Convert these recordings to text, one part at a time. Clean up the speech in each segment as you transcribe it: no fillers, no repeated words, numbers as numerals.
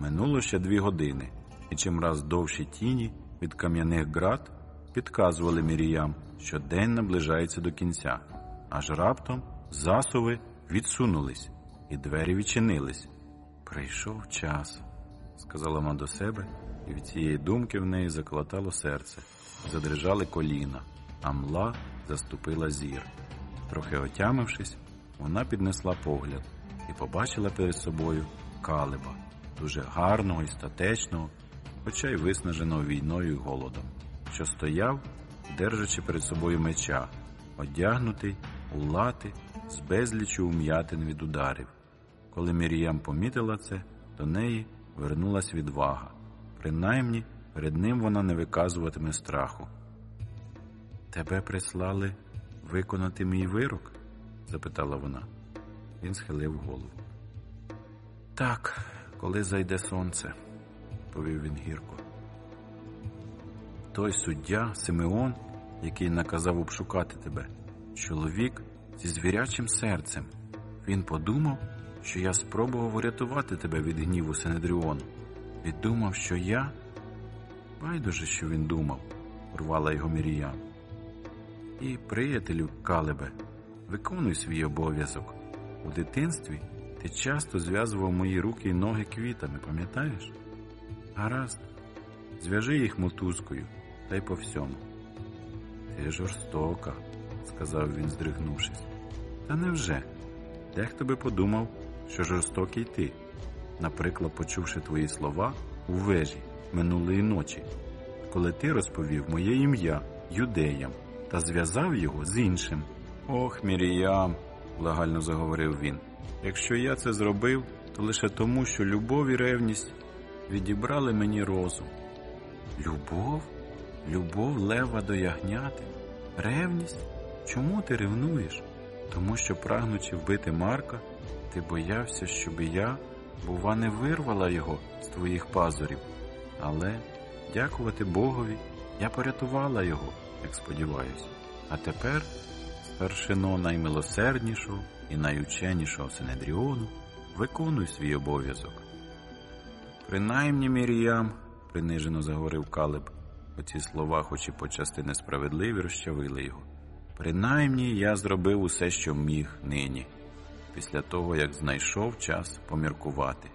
Минуло ще 2 години, і чимраз довші тіні від кам'яних ґрат підказували Міріям, що день наближається до кінця. Аж раптом засуви відсунулись, і двері відчинились. «Прийшов час», – сказала вона до себе, і від цієї думки в неї заколотало серце, задрижали коліна, а мла заступила зір. Трохи отямившись, вона піднесла погляд і побачила перед собою Калеба, дуже гарного і статечного, хоча й виснаженого війною і голодом, що стояв, держачи перед собою меча, одягнутий у лати з безліччю вм'ятин від ударів. Коли Міріям помітила це, до неї вернулась відвага. Принаймні, перед ним вона не виказуватиме страху. «Тебе прислали виконати мій вирок?» – запитала вона. Він схилив голову. «Так, коли зайде сонце», – повів він гірко. «Той суддя, Симеон, який наказав обшукати тебе, чоловік зі звірячим серцем. Він подумав, що я спробував урятувати тебе від гніву Синедріону. Він думав, що я...» «Байдуже, що він думав», – урвала його Міріям. «І, приятелю Калебе, виконуй свій обов'язок. У дитинстві ти часто зв'язував мої руки і ноги квітами, пам'ятаєш? Гаразд, зв'яжи їх мотузкою, та й по всьому». «Ти жорстока», – сказав він, здригнувшись. «Та невже? Дехто би подумав, що жорстокий ти, наприклад, почувши твої слова у вежі минулої ночі, коли ти розповів моє ім'я юдеям та зв'язав його з іншим». «Ох, Міріям», – благально заговорив він, – «якщо я це зробив, то лише тому, що любов і ревність відібрали мені розум». «Любов? Любов лева до ягняти? Ревність? Чому ти ревнуєш? Тому що, прагнучи вбити Марка, ти боявся, щоб я, бува, не вирвала його з твоїх пазурів. Але, дякувати Богові, я порятувала його, як сподіваюся. А тепер, старшино наймилосерднішого і найученішого Синедріону, виконуй свій обов'язок». «Принаймні, Міріям», – принижено заговорив Калеб, оці слова, хоч і почасти несправедливі, розчавили його. «Принаймні, я зробив усе, що міг нині, після того, як знайшов час поміркувати».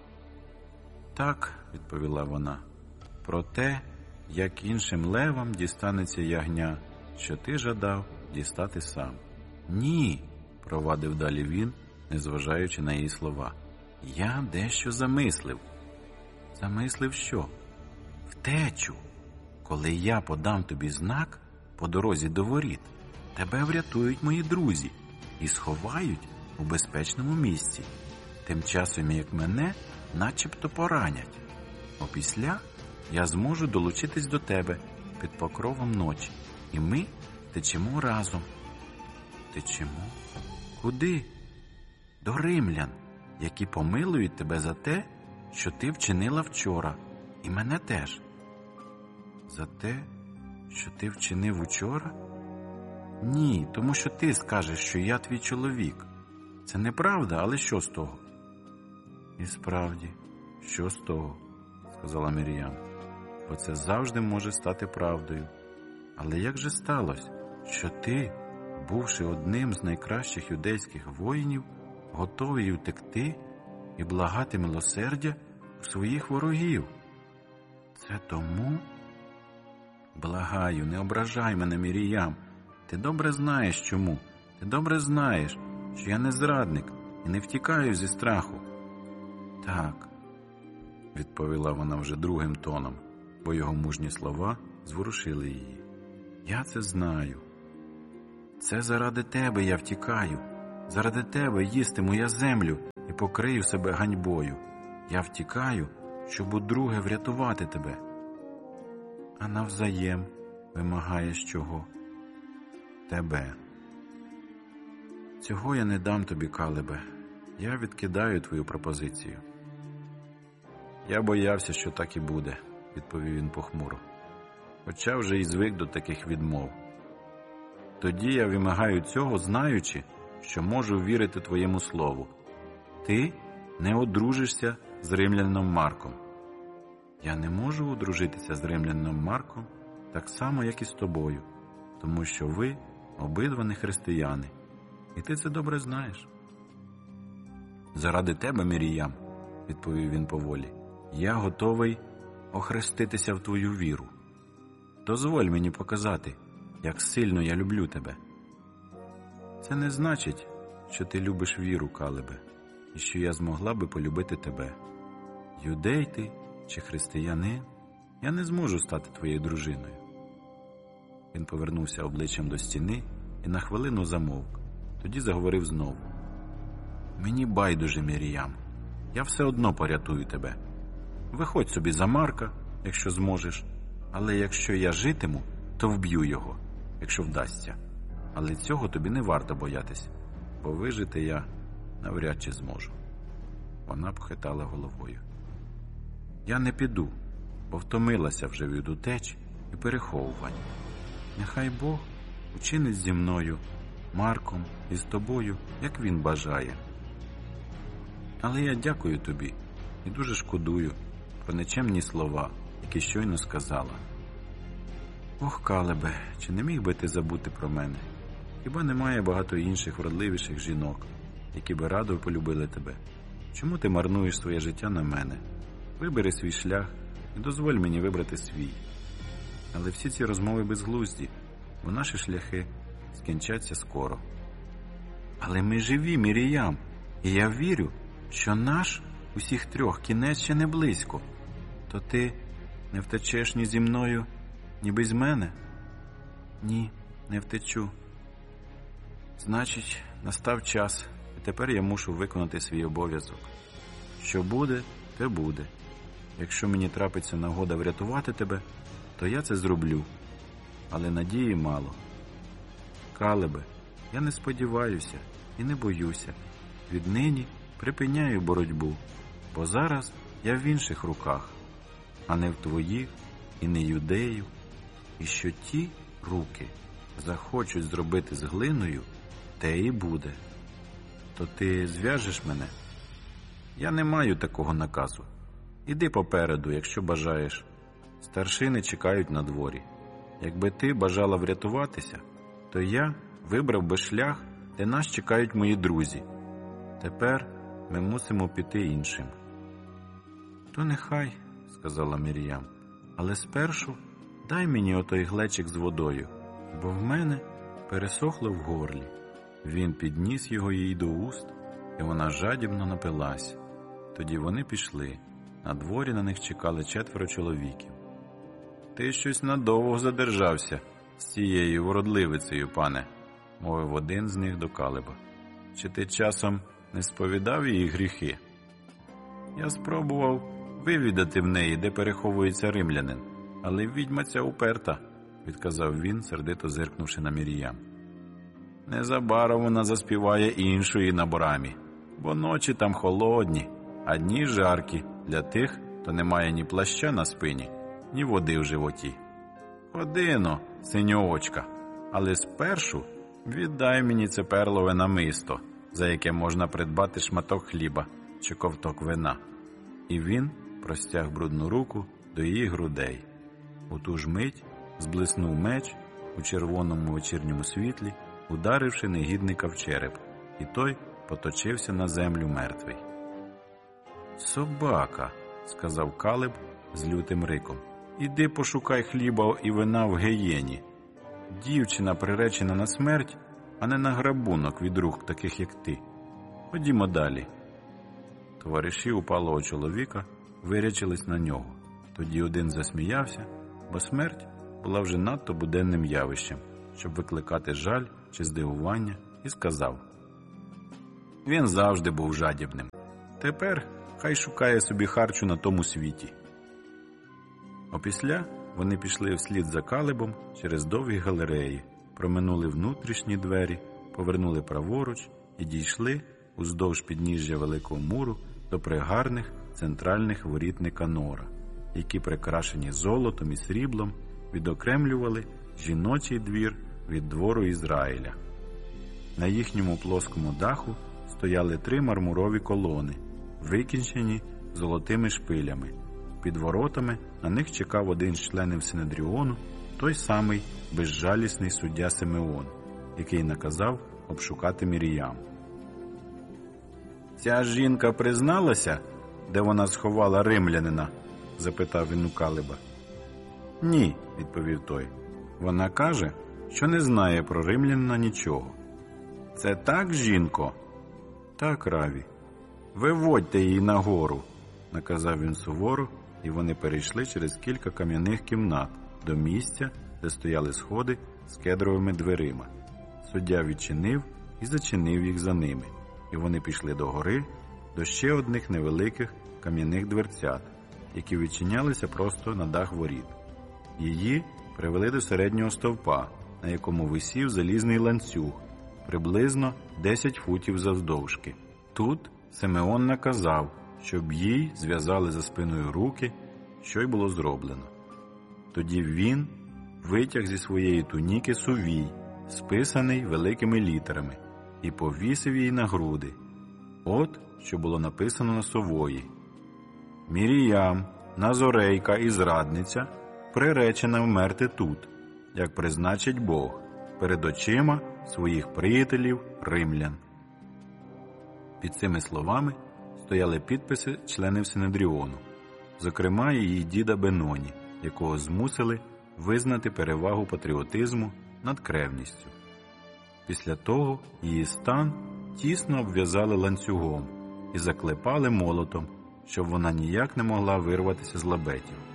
«Так», – відповіла вона, – «про те, як іншим левам дістанеться ягня, що ти жадав дістати сам». «Ні», – провадив далі він, незважаючи на її слова, – «я дещо замислив». «Замислив що?» «Втечу. Коли я подам тобі знак по дорозі до воріт, тебе врятують мої друзі і сховають у безпечному місці, тим часом як мене начебто поранять. Опісля я зможу долучитись до тебе під покровом ночі, і ми течемо разом». «Течемо? Куди?» «До римлян, які помилують тебе за те, що ти вчинила вчора, і мене теж». «За те, що ти вчинив учора?» «Ні, тому що ти скажеш, що я твій чоловік. Це неправда, але що з того?» «І справді, що з того?» – сказала Міріям. «Бо це завжди може стати правдою. Але як же сталося, що ти, бувши одним з найкращих юдейських воїнів, готовий утекти і благати милосердя у своїх ворогів? Це тому?» «Благаю, не ображай мене, Міріям. Ти добре знаєш чому. Ти добре знаєш, що я не зрадник і не втікаю зі страху». «Так», – відповіла вона вже другим тоном, бо його мужні слова зворушили її. «Я це знаю. Це заради тебе я втікаю. Заради тебе їстиму я землю і покрию себе ганьбою. Я втікаю, щоб удруге врятувати тебе». «А навзаєм вимагаєш чого?» «Тебе». «Цього я не дам тобі, Калебе. Я відкидаю твою пропозицію». «Я боявся, що так і буде», – відповів він похмуро. «Хоча вже і звик до таких відмов. Тоді я вимагаю цього, знаючи, що можу вірити твоєму слову. Ти не одружишся з римлянином Марком. Я не можу одружитися з римлянином Марком так само, як і з тобою, тому що ви обидва не християни, і ти це добре знаєш. Заради тебе, Міріям, відповів він поволі, я готовий охреститися в твою віру. Дозволь мені показати, як сильно я люблю тебе. Це не значить, що ти любиш віру, Калебе, і що я змогла би полюбити тебе. Юдей ти чи християнин, я не зможу стати твоєю дружиною. Він повернувся обличчям до стіни і на хвилину замовк. Тоді заговорив знову. Мені байдуже, Міріям, я все одно порятую тебе. Виходь собі за Марка, якщо зможеш, але якщо я житиму, то вб'ю його, якщо вдасться. Але цього тобі не варто боятись, бо вижити я навряд чи зможу. Вона похитала головою. Я не піду, бо втомилася вже від утеч і переховувань. Нехай Бог учинить зі мною, Марком і з тобою, як він бажає. Але я дякую тобі і дуже шкодую про нечемні слова, які щойно сказала. Ох, Калебе, чи не міг би ти забути про мене? Хіба немає багато інших вродливіших жінок, які би радо полюбили тебе? Чому ти марнуєш своє життя на мене? Вибери свій шлях і дозволь мені вибрати свій. Але всі ці розмови безглузді, бо наші шляхи скінчаться скоро. Але ми живі, Міріям, і я вірю, що наш усіх трьох кінець ще не близько. То ти не втечеш ні зі мною, ні без мене? Ні, не втечу. Значить, настав час, і тепер я мушу виконати свій обов'язок. Що буде, те буде. Якщо мені трапиться нагода врятувати тебе, то я це зроблю. Але надії мало. Калебе, я не сподіваюся і не боюся. Віднині припиняю боротьбу, бо зараз я в інших руках, а не в твоїх і не юдеїв. І що ті руки захочуть зробити з глиною, те і буде. То ти зв'яжеш мене? Я не маю такого наказу. Іди попереду, якщо бажаєш. Старшини чекають на дворі. Якби ти бажала врятуватися, то я вибрав би шлях, де нас чекають мої друзі. Тепер ми мусимо піти іншим. То нехай, сказала Міріям, але спершу дай мені отой глечик з водою, бо в мене пересохло в горлі. Він підніс його їй до уст, і вона жадібно напилась. Тоді вони пішли. На дворі на них чекали 4 чоловіків. Ти щось надовго задержався з цією вродливицею, пане, мовив один з них до Калеба. Чи ти часом не сповідав її гріхи? Я спробував вивідати в неї, де переховується римлянин, але відьма ця уперта, відказав він, сердито зиркнувши на Міріям. Незабаром вона заспіває іншої на брамі, бо ночі там холодні, а дні жаркі для тих, хто не має ні плаща на спині, ні води в животі. Ходино, синьоочка, але спершу віддай мені це перлове намисто, за яке можна придбати шматок хліба чи ковток вина. І він простяг брудну руку до її грудей. У ту ж мить зблиснув меч у червоному вечірньому світлі, ударивши негідника в череп, і той поточився на землю мертвий. «Собака!» – сказав Калеб з лютим риком. «Іди пошукай хліба і вина в гієні. Дівчина приречена на смерть, а не на грабунок від рук таких, як ти. Ходімо далі». Товариші упалого чоловіка вирячились на нього. Тоді один засміявся, бо смерть була вже надто буденним явищем, щоб викликати жаль чи здивування, і сказав: «Він завжди був жадібним. Тепер хай шукає собі харчу на тому світі». Опісля вони пішли вслід за Калебом через довгі галереї, проминули внутрішні двері, повернули праворуч і дійшли уздовж підніжжя Великого муру до пригарних центральних воріт Никанора, які, прикрашені золотом і сріблом, відокремлювали жіночий двір від двору Ізраїля. На їхньому плоскому даху стояли 3 мармурові колони, викінчені золотими шпилями, Під воротами на них чекав один з членів Синедріону, той самий безжалісний суддя Симеон, який наказав обшукати Міріям. «Ця жінка призналася, де вона сховала римлянина?» – запитав він у Калеба. «Ні», – відповів той. «Вона каже, що не знає про римлянина нічого». «Це так, жінко?» «Так, Раві». «Виводьте її нагору», – наказав він суворо, і вони перейшли через кілька кам'яних кімнат до місця, де стояли сходи з кедровими дверима. Суддя відчинив і зачинив їх за ними, і вони пішли до гори, до ще одних невеликих кам'яних дверцят, які відчинялися просто на дах воріт. Її привели до середнього стовпа, на якому висів залізний ланцюг, приблизно 10 футів завдовжки. Тут Симеон наказав, щоб їй зв'язали за спиною руки, що й було зроблено. Тоді він витяг зі своєї туніки сувій, списаний великими літерами, і повісив її на груди. От, що було написано на сувої: «Міріям, назорейка і зрадниця, приречена вмерти тут, як призначить Бог, перед очима своїх приятелів римлян». Під цими словами стояли підписи членів Синедріону, зокрема її діда Беноні, якого змусили визнати перевагу патріотизму над кревністю. Після того її стан тісно обв'язали ланцюгом і заклепали молотом, щоб вона ніяк не могла вирватися з лабетів.